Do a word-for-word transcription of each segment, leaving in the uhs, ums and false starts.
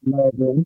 No, then,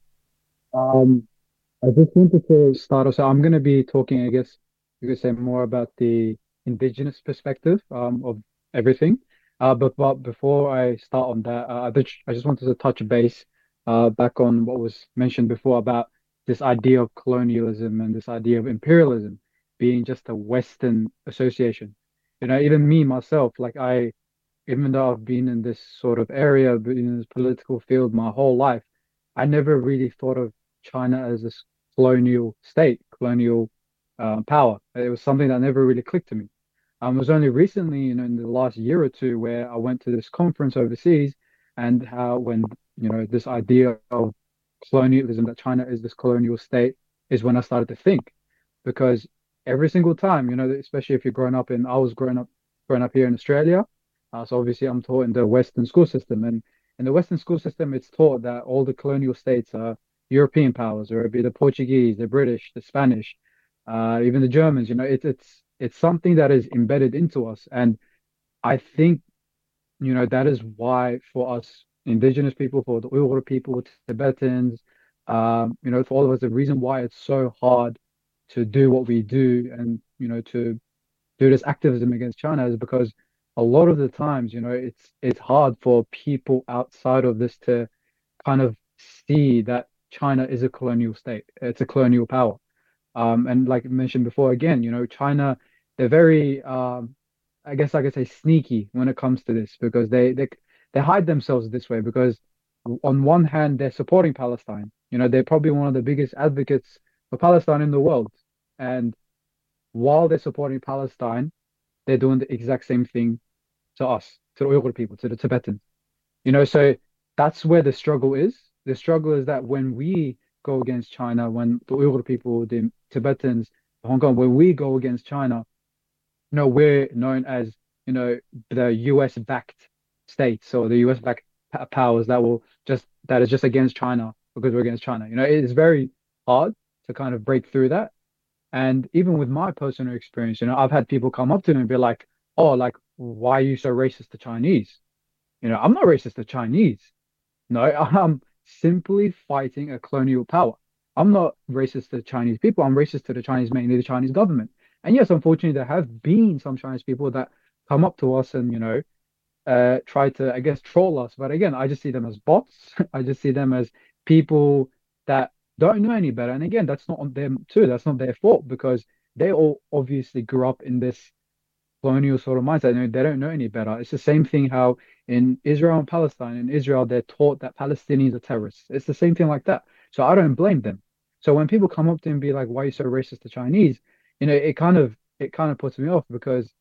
um, I just wanted to start off. So I'm going to be talking, I guess you could say more about the indigenous perspective um, of everything. Uh, but, but before I start on that, uh, I just I just wanted to touch base uh, back on what was mentioned before about this idea of colonialism and this idea of imperialism being just a Western association. You know, even me myself, like I even though I've been in this sort of area, been in this political field my whole life, I never really thought of China as this colonial state, colonial uh, power. It was something that never really clicked to me. Um, it was only recently, you know, in the last year or two, where I went to this conference overseas, and how when you know this idea of colonialism, that China is this colonial state, is when I started to think, because every single time, you know, especially if you're growing up in, I was growing up, growing up here in Australia. Uh, so obviously, I'm taught in the Western school system, and in the Western school system, it's taught that all the colonial states are European powers, or it be the Portuguese, the British, the Spanish, uh, even the Germans. You know, it's it's it's something that is embedded into us, and I think you know that is why for us indigenous people, for the Uyghur people, Tibetans, um, you know, for all of us, the reason why it's so hard to do what we do, and you know, to do this activism against China is because a lot of the times, you know, it's it's hard for people outside of this to kind of see that China is a colonial state. It's a colonial power. Um, and like I mentioned before, again, you know, China, they're very, um, I guess I could say sneaky when it comes to this because they they they hide themselves this way because on one hand they're supporting Palestine. You know, they're probably one of the biggest advocates for Palestine in the world. And while they're supporting Palestine, they're doing the exact same thing to us, to the Uyghur people, to the Tibetans. You know, so that's where the struggle is. The struggle is that when we go against China, when the Uyghur people, the Tibetans, Hong Kong, when we go against China, you know, we're known as, you know, the U S backed states or the U S backed powers that will just, that is just against China because we're against China. You know, it is very hard to kind of break through that. And even with my personal experience, you know, I've had people come up to me and be like, oh, like, why are you so racist to Chinese? You know, I'm not racist to Chinese. No, I'm simply fighting a colonial power. I'm not racist to Chinese people. I'm racist to the Chinese, mainly the Chinese government. And yes, unfortunately, there have been some Chinese people that come up to us and, you know, uh, try to, I guess, troll us. But again, I just see them as bots. I just see them as people that don't know any better. And again, that's not on them too. That's not their fault because they all obviously grew up in this colonial sort of mindset. They they don't know any better. It's the same thing how in Israel and Palestine, in Israel, they're taught that Palestinians are terrorists. It's the same thing like that. So I don't blame them. So when people come up to me and be like, "Why are you so racist to Chinese?" You know, it kind of it kind of puts me off because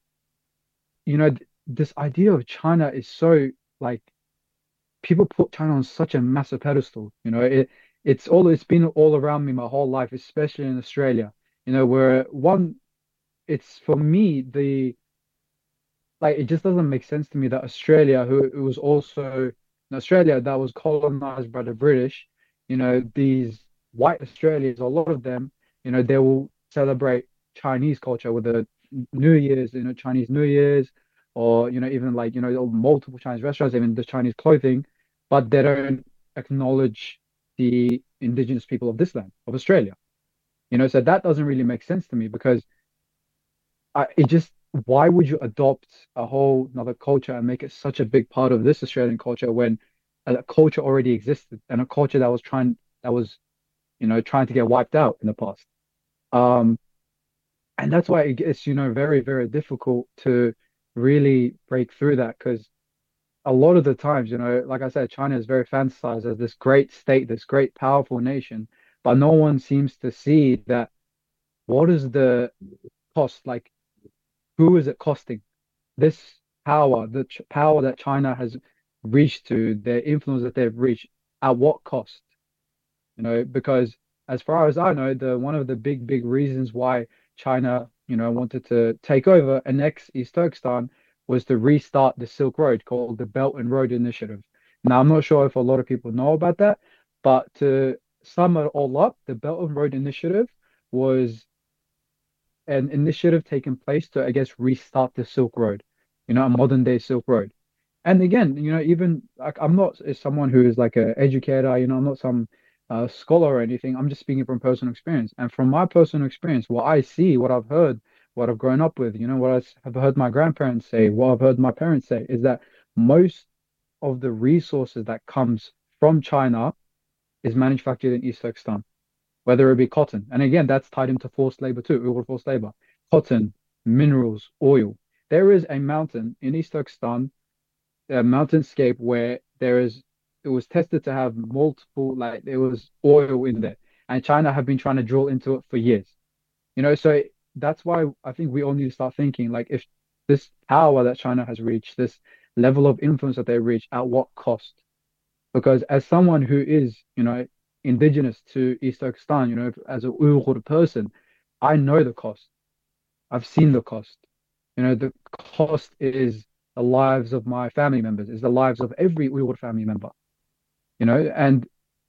you know th this idea of China is so like people put China on such a massive pedestal. You know, it it's all it's been all around me my whole life, especially in Australia. You know, where one, it's for me the like it just doesn't make sense to me that Australia, who it was also in Australia that was colonized by the British, you know, these white Australians, a lot of them, you know, they will celebrate Chinese culture with the New Year's, you know, Chinese New Year's, or you know, even like you know, multiple Chinese restaurants, even the Chinese clothing, but they don't acknowledge the indigenous people of this land, of Australia. You know, so that doesn't really make sense to me because I, it just why would you adopt a whole another culture and make it such a big part of this Australian culture when a culture already existed and a culture that was trying that was you know trying to get wiped out in the past. Um, and that's why it gets you know very very difficult to really break through that because a lot of the times you know like I said, China is very fantasized as this great state, this great powerful nation, but no one seems to see that what is the cost like who is it costing? This power, the ch power that China has reached to, their influence that they've reached, at what cost? You know, because as far as I know, the one of the big, big reasons why China, you know, wanted to take over and next East Turkestan was to restart the Silk Road called the Belt and Road Initiative. Now, I'm not sure if a lot of people know about that, but to sum it all up, the Belt and Road Initiative was an initiative taking place to, I guess, restart the Silk Road, you know, a modern day Silk Road. And again, you know, even like I'm not as someone who is like a educator, you know, I'm not some uh, scholar or anything. I'm just speaking from personal experience. And from my personal experience, what I see, what I've heard, what I've grown up with, you know, what I s- have heard my grandparents say, what I've heard my parents say, is that most of the resources that comes from China is manufactured in East Turkestan, whether it be cotton. And again, that's tied into forced labor too, Uyghur forced labor, cotton, minerals, oil. There is a mountain in East Turkestan, a mountainscape where there is it was tested to have multiple, like there was oil in there, and China have been trying to drill into it for years. You know, so that's why I think we all need to start thinking like if this power that China has reached, this level of influence that they reach, at what cost? Because as someone who is, you know, indigenous to East Turkestan, you know, as a Uyghur person, I know the cost. I've seen the cost. You know, the cost is the lives of my family members, is the lives of every Uyghur family member, you know, and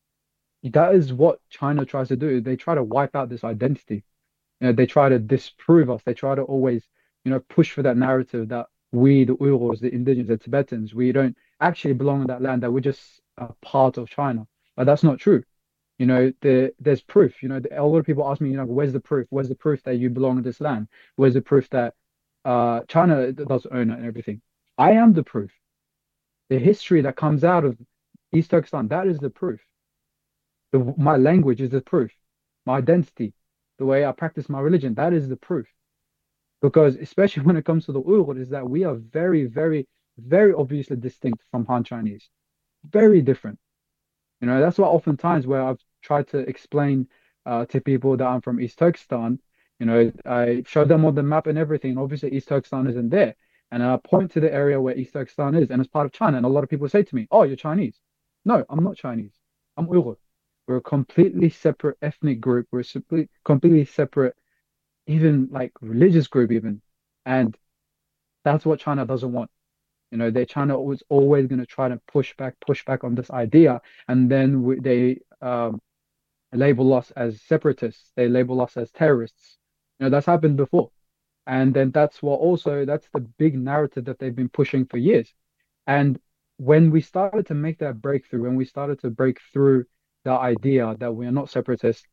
that is what China tries to do. They try to wipe out this identity. You know, they try to disprove us. They try to always, you know, push for that narrative that we, the Uyghurs, the indigenous, the Tibetans, we don't actually belong in that land, that we're just a part of China. But that's not true. You know, the, there's proof. You know, the, a lot of people ask me, you know, where's the proof? Where's the proof that you belong in this land? Where's the proof that uh, China does own it and everything? I am the proof. The history that comes out of East Turkestan, that is the proof. The, my language is the proof. My identity, the way I practice my religion, that is the proof. Because especially when it comes to the Uyghur, is that we are very, very, very obviously distinct from Han Chinese. Very different. You know, that's why oftentimes where I've tried to explain uh, to people that I'm from East Turkestan, you know, I show them on the map and everything. And obviously, East Turkestan isn't there. And I point to the area where East Turkestan is, and it's part of China. And a lot of people say to me, "Oh, you're Chinese." No, I'm not Chinese. I'm Uyghur. We're a completely separate ethnic group. We're a complete- completely separate, even like religious group, even. And that's what China doesn't want. You know, they're China was always going to try to push back, push back on this idea, and then we, they um, label us as separatists. They label us as terrorists. You know, that's happened before, and then that's what also that's the big narrative that they've been pushing for years. And when we started to make that breakthrough, when we started to break through the idea that we are not separatists,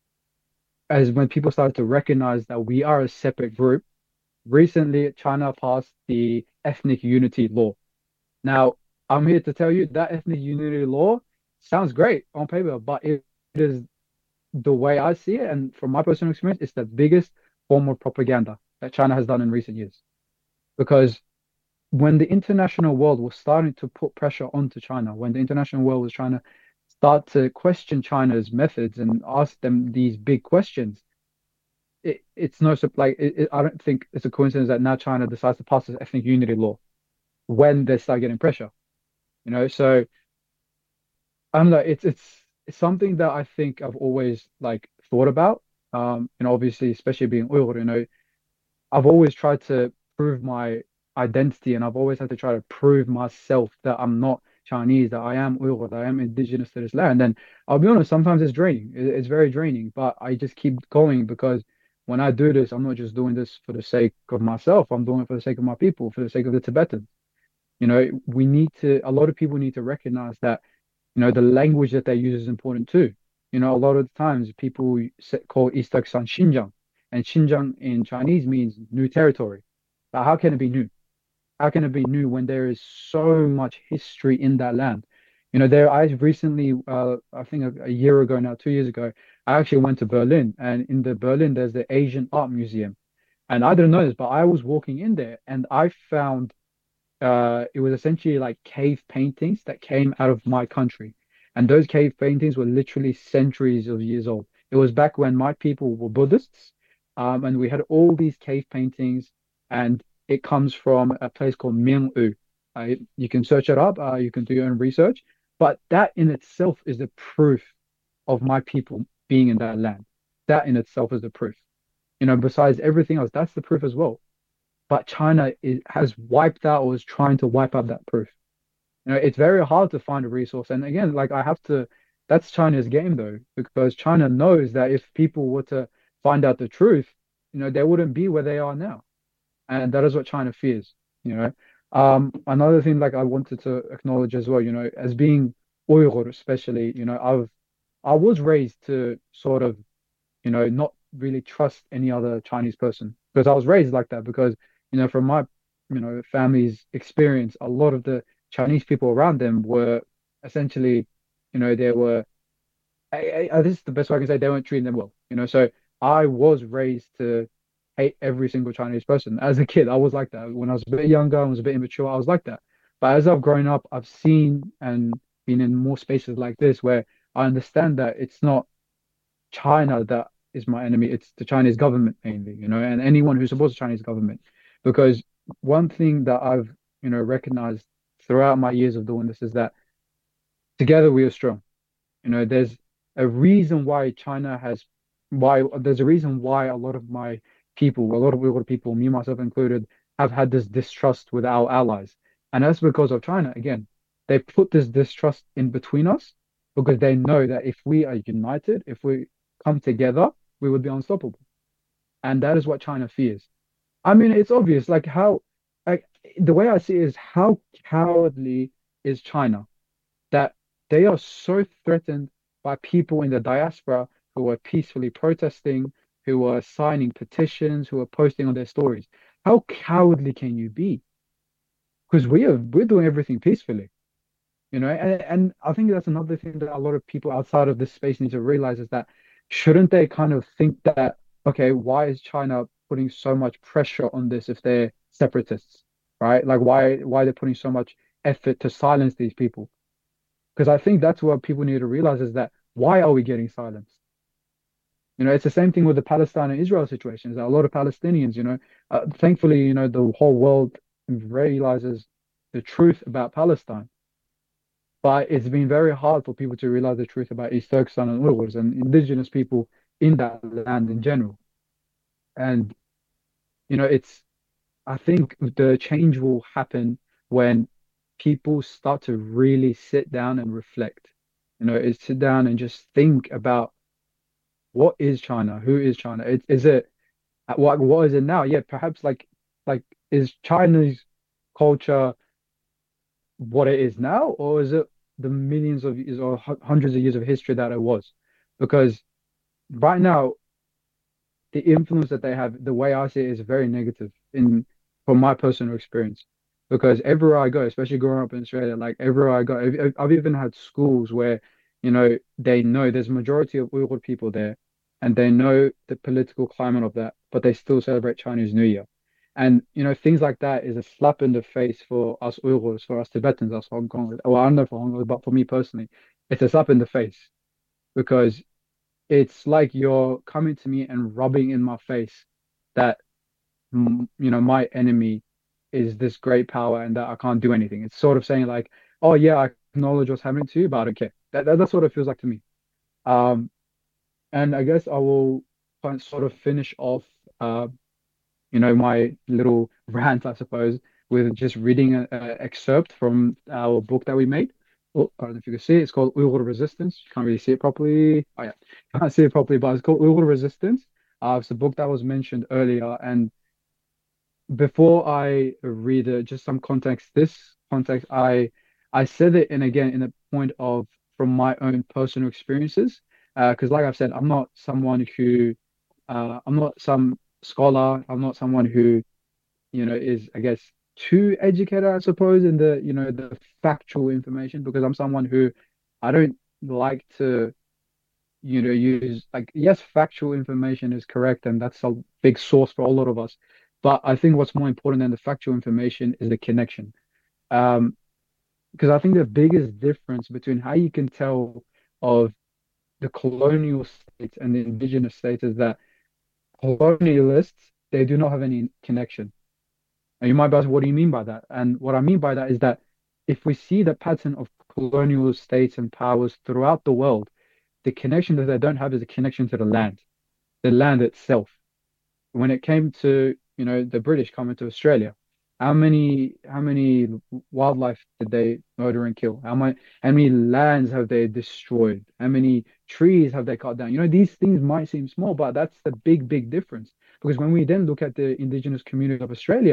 as when people started to recognize that we are a separate group, recently China passed the ethnic unity law. Now, I'm here to tell you that ethnic unity law sounds great on paper, but it, it is the way I see it, and from my personal experience, it's the biggest form of propaganda that China has done in recent years. Because when the international world was starting to put pressure onto China, when the international world was trying to start to question China's methods and ask them these big questions, it, it's no sup- like it, it, I don't think it's a coincidence that now China decides to pass this ethnic unity law when they start getting pressure. You know, so I'm like it's it's it's something that I think I've always like thought about. Um, and obviously, especially being Uyghur, you know, I've always tried to prove my identity, and I've always had to try to prove myself that I'm not Chinese, that I am Uyghur, that I am indigenous to this land. And I'll be honest, sometimes it's draining. It- It's very draining, but I just keep going because when I do this, I'm not just doing this for the sake of myself. I'm doing it for the sake of my people, for the sake of the Tibetans. You know, we need to, a lot of people need to recognize that, you know, the language that they use is important too. You know, a lot of the times people say, call East Turkestan Xinjiang, and Xinjiang in Chinese means new territory. But how can it be new? How can it be new when there is so much history in that land? You know, there I recently, uh, I think a, a year ago now, two years ago, I actually went to Berlin, and in the Berlin there's the Asian Art Museum, and I didn't know this, but I was walking in there and I found uh, it was essentially like cave paintings that came out of my country. And those cave paintings were literally centuries of years old. It was back when my people were Buddhists. Um, and we had all these cave paintings, and it comes from a place called Myeong-u. Uh, you can search it up, uh, you can do your own research. But that in itself is the proof of my people being in that land. That in itself is the proof. You know, besides everything else, that's the proof as well. But China is, has wiped out or is trying to wipe out that proof. You know, it's very hard to find a resource. And again, like I have to, that's China's game though, because China knows that if people were to find out the truth, you know, they wouldn't be where they are now. And that is what China fears, you know. Um, another thing like I wanted to acknowledge as well, you know, as being Uyghur especially, you know, I've I was raised to sort of, you know, not really trust any other Chinese person because I was raised like that because, you know, from my, you know, family's experience, a lot of the Chinese people around them were essentially, you know, they were I, I, this is the best way I can say they weren't treating them well, you know. So I was raised to hate every single Chinese person. As a kid, I was like that. When I was a bit younger, I was a bit immature, I was like that. But as I've grown up, I've seen and been in more spaces like this where I understand that it's not China that is my enemy, it's the Chinese government mainly, you know, and anyone who supports the Chinese government. Because one thing that I've, you know, recognized throughout my years of doing this is that together we are strong. You know, there's a reason why China has, why there's a reason why a lot of my people, a lot of Uyghur people, me myself included, have had this distrust with our allies. And that's because of China. Again, they put this distrust in between us because they know that if we are united, if we come together, we would be unstoppable. And that is what China fears. I mean, it's obvious, like how, like the way I see it is how cowardly is China that they are so threatened by people in the diaspora who are peacefully protesting, who are signing petitions, who are posting on their stories. How cowardly can you be? Because we are we're doing everything peacefully, you know. And, and I think that's another thing that a lot of people outside of this space need to realize is that shouldn't they kind of think that, okay, why is China putting so much pressure on this if they're separatists, right? Like why why they're putting so much effort to silence these people? Because I think that's what people need to realize is that why are we getting silenced? You know, it's the same thing with the Palestine and Israel situations. A lot of Palestinians, you know, uh, thankfully, you know, the whole world realizes the truth about Palestine. But it's been very hard for people to realize the truth about East Turkestan and Uyghurs and indigenous people in that land in general. And, you know, it's, I think the change will happen when people start to really sit down and reflect. You know, is sit down and just think about what is China? Who is China? It, is it what what is it now? Yeah, perhaps like like is China's culture what it is now, or is it the millions of years or hu- hundreds of years of history that it was? Because right now, the influence that they have, the way I see it, is very negative in from my personal experience. Because everywhere I go, especially growing up in Australia, like everywhere I go, I've, I've even had schools where, you know, they know there's a majority of Uyghur people there, and they know the political climate of that, but they still celebrate Chinese New Year. And, you know, things like that is a slap in the face for us Uyghurs, for us Tibetans, us Hong Kong. Well, I don't know for Hong Kong, but for me personally, it's a slap in the face because it's like you're coming to me and rubbing in my face that mm, you know my enemy is this great power and that I can't do anything. It's sort of saying like, oh yeah, I acknowledge what's happening to you, but I don't care. That, that that's what it feels like to me. Um, and I guess I will kind of sort of finish off, uh, you know, my little rant, I suppose, with just reading an excerpt from our book that we made. Oh, I don't know if you can see it. It's called Uyghur Resistance. You can't really see it properly. Oh yeah, you can't see it properly, but it's called Uyghur Resistance. Uh, it's a book that was mentioned earlier, and before I read it, just some context. This context, I I said it in again in a point of from my own personal experiences. Because, like I've said, I'm not someone who, uh, I'm not some scholar. I'm not someone who, you know, is I guess too educated, I suppose, in the you know the factual information. Because I'm someone who I don't like to, you know, use like yes, factual information is correct, and that's a big source for a lot of us. But I think what's more important than the factual information is the connection. Um, because I think the biggest difference between how you can tell of the colonial states and the indigenous states is that colonialists, they do not have any connection. And you might be asking, what do you mean by that? And what I mean by that is that if we see the pattern of colonial states and powers throughout the world, the connection that they don't have is a connection to the land, the land itself. When it came to, you know, the British coming to Australia, how many how many wildlife did they murder and kill? How many how many lands have they destroyed? How many trees have they cut down? You know, these things might seem small, but that's the big, big difference. Because when we then look at the indigenous community of Australia,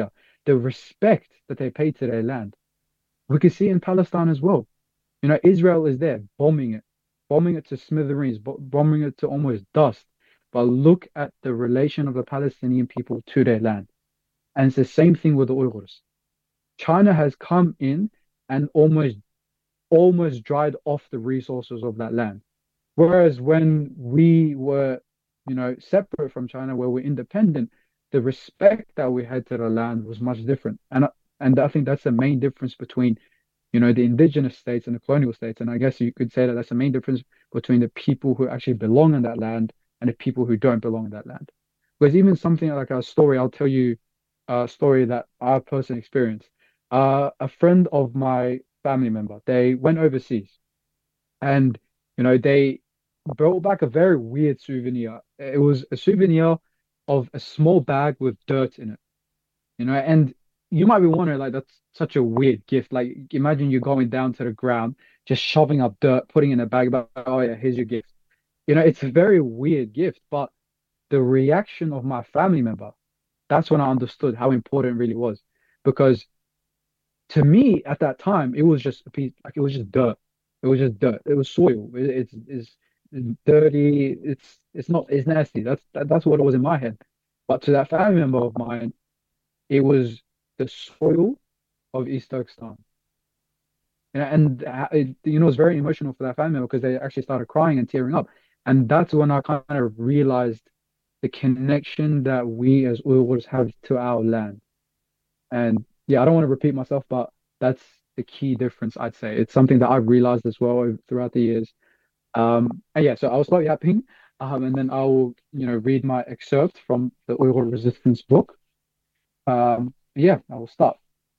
the respect that they pay to their land. We can see it in Palestine as well. You know, Israel is there bombing it, bombing it to smithereens, bo- bombing it to almost dust. But look at the relation of the Palestinian people to their land. And it's the same thing with the Uyghurs. China has come in and almost almost dried off the resources of that land. Whereas when we were, you know, separate from China, where we're independent, the respect that we had to the land was much different. And and I think that's the main difference between, you know, the indigenous states and the colonial states. And I guess you could say that that's the main difference between the people who actually belong in that land and the people who don't belong in that land. Because even something like a story, I'll tell you a story that I personally experienced. Uh, a friend of my family member, they went overseas and, you know, they brought back a very weird souvenir. It was a souvenir of a small bag with dirt in it, you know, and you might be wondering, like, that's such a weird gift. Like, imagine you going down to the ground, just shoving up dirt, putting in a bag, about, oh yeah, here's your gift. You know, it's a very weird gift, but the reaction of my family member, that's when I understood how important it really was. Because to me at that time, it was just a piece, like it was just dirt. It was just dirt. It was soil. It, it's, it's it's dirty. It's it's not. It's nasty. That's that, that's what it was in my head. But to that family member of mine, it was the soil of East Turkestan. You know, and uh, it, you know, it was very emotional for that family member because they actually started crying and tearing up. And that's when I kind of realized the connection that we as Uyghurs have to our land. And yeah, I don't want to repeat myself, but that's the key difference, I'd say. It's something that I've realized as well over- throughout the years. Um, and yeah, so I'll start yapping, um, and then I'll, you know, read my excerpt from the Uyghur Resistance book. Um, yeah, I will start.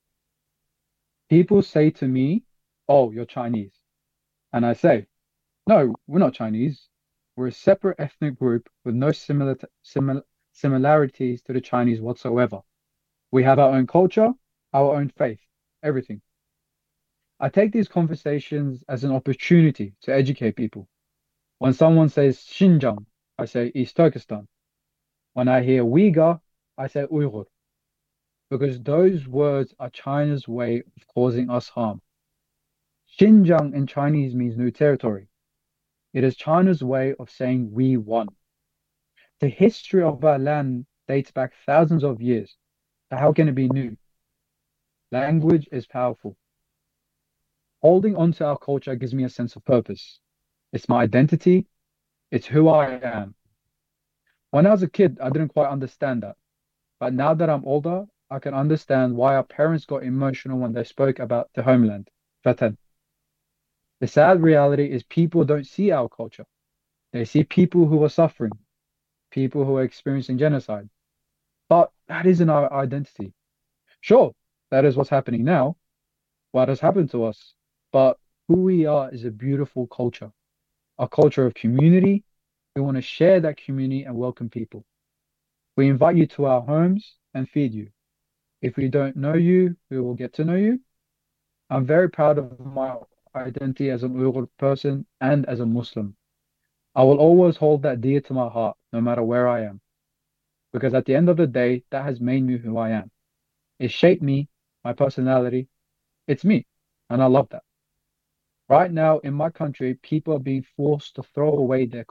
People say to me, "Oh, you're Chinese," and I say, "No, we're not Chinese. We're a separate ethnic group with no similar simil similarities to the Chinese whatsoever. We have our own culture, our own faith, everything." I take these conversations as an opportunity to educate people. When someone says Xinjiang, I say East Turkestan. When I hear Uyghur, I say Uyghur, because those words are China's way of causing us harm. Xinjiang in Chinese means new territory. It is China's way of saying we won. The history of our land dates back thousands of years. So how can it be new? Language is powerful. Holding on to our culture gives me a sense of purpose. It's my identity. It's who I am. When I was a kid, I didn't quite understand that. But now that I'm older, I can understand why our parents got emotional when they spoke about the homeland, Vatan. The sad reality is people don't see our culture. They see people who are suffering, people who are experiencing genocide. But that isn't our identity. Sure, that is what's happening now, what has happened to us. But who we are is a beautiful culture, a culture of community. We want to share that community and welcome people. We invite you to our homes and feed you. If we don't know you, we will get to know you. I'm very proud of my identity as an Uyghur person and as a Muslim. I will always hold that dear to my heart, no matter where I am, because at the end of the day, that has made me who I am. It shaped me, my personality. It's me, and I love that. Right now, in my country, people are being forced to throw away their